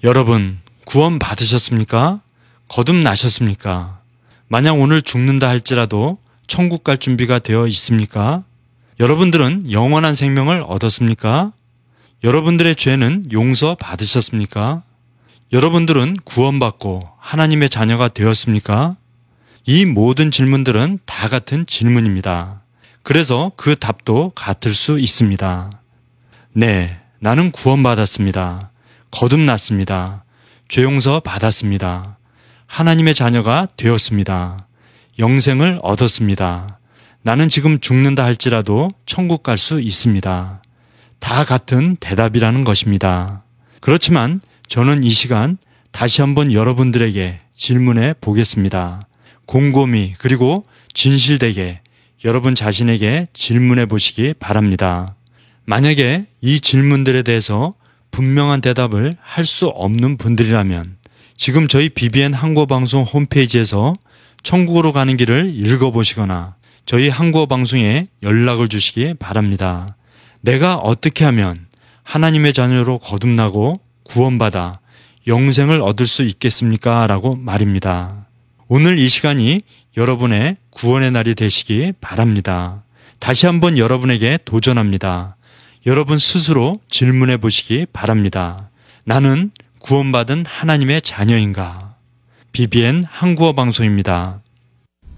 여러분, 구원 받으셨습니까? 거듭나셨습니까? 만약 오늘 죽는다 할지라도 천국 갈 준비가 되어 있습니까? 여러분들은 영원한 생명을 얻었습니까? 여러분들의 죄는 용서 받으셨습니까? 여러분들은 구원받고 하나님의 자녀가 되었습니까? 이 모든 질문들은 다 같은 질문입니다. 그래서 그 답도 같을 수 있습니다. 네, 나는 구원받았습니다. 거듭났습니다. 죄 용서 받았습니다. 하나님의 자녀가 되었습니다. 영생을 얻었습니다. 나는 지금 죽는다 할지라도 천국 갈 수 있습니다. 다 같은 대답이라는 것입니다. 그렇지만 저는 이 시간 다시 한번 여러분들에게 질문해 보겠습니다. 곰곰이 그리고 진실되게 여러분 자신에게 질문해 보시기 바랍니다. 만약에 이 질문들에 대해서 분명한 대답을 할 수 없는 분들이라면 지금 저희 BBN 한국어방송 홈페이지에서 천국으로 가는 길을 읽어보시거나 저희 한국어방송에 연락을 주시기 바랍니다. 내가 어떻게 하면 하나님의 자녀로 거듭나고 구원받아 영생을 얻을 수 있겠습니까? 라고 말입니다. 오늘 이 시간이 여러분의 구원의 날이 되시기 바랍니다. 다시 한번 여러분에게 도전합니다. 여러분 스스로 질문해 보시기 바랍니다. 나는 구원받은 하나님의 자녀인가? BBN 한국어 방송입니다.